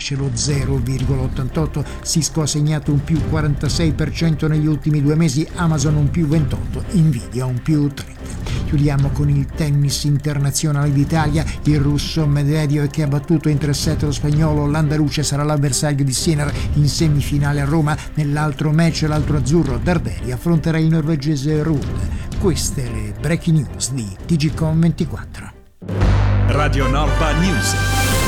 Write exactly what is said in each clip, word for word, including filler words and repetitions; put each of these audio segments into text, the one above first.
invece lo zero virgola ottantotto, Cisco ha segnato un più quarantasei per cento negli ultimi due mesi, Amazon un più ventotto, Nvidia un più trenta. Chiudiamo con il tennis internazionale d'Italia, il russo Medvedev che ha battuto in tre set lo spagnolo, l'andaluce sarà l'avversario di Sinner in semifinale a Roma. Nell'altro match l'altro azzurro Darderi affronterà il norvegese Rud. Queste le breaking news di T G Com ventiquattro. Radio Norba News.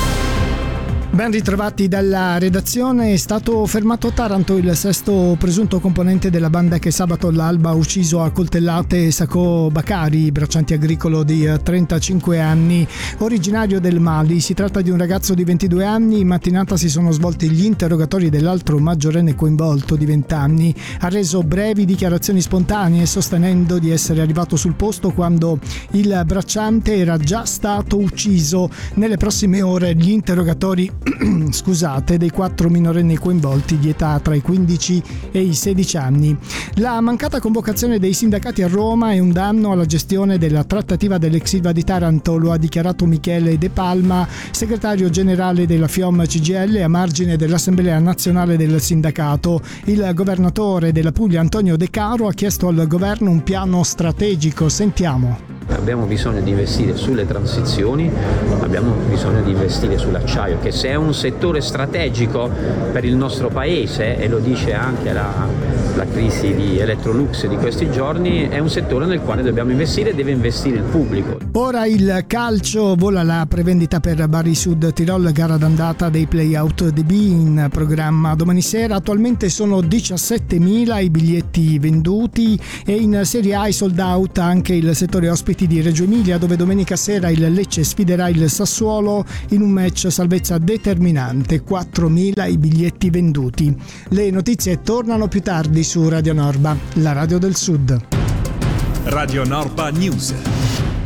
Ben ritrovati dalla redazione. È stato fermato a Taranto il sesto presunto componente della banda che sabato all'alba ha ucciso a coltellate Sacco Bakari, bracciante agricolo di trentacinque anni, originario del Mali. Si tratta di un ragazzo di ventidue anni. In mattinata si sono svolti gli interrogatori dell'altro maggiorenne coinvolto di venti anni. Ha reso brevi dichiarazioni spontanee, sostenendo di essere arrivato sul posto quando il bracciante era già stato ucciso. Nelle prossime ore gli interrogatori scusate, dei quattro minorenni coinvolti di età tra i quindici e i sedici anni. La mancata convocazione dei sindacati a Roma è un danno alla gestione della trattativa dell'ex Ilva di Taranto, lo ha dichiarato Michele De Palma, segretario generale della FIOM C G I L a margine dell'Assemblea Nazionale del Sindacato. Il governatore della Puglia Antonio De Caro ha chiesto al governo un piano strategico. Sentiamo. Abbiamo bisogno di investire sulle transizioni, abbiamo bisogno di investire sull'acciaio, che se è un settore strategico per il nostro paese, e lo dice anche la, la crisi di Electrolux di questi giorni, è un settore nel quale dobbiamo investire e deve investire il pubblico. Ora il calcio, vola la prevendita per Bari Sud Tirol, gara d'andata dei play-out di B in programma domani sera. Attualmente sono diciassettemila i biglietti venduti e in Serie A i sold out anche il settore ospiti di Reggio Emilia, dove domenica sera il Lecce sfiderà il Sassuolo in un match salvezza determinante. quattromila i biglietti venduti. Le notizie tornano più tardi su Radio Norba, la radio del Sud. Radio Norba News.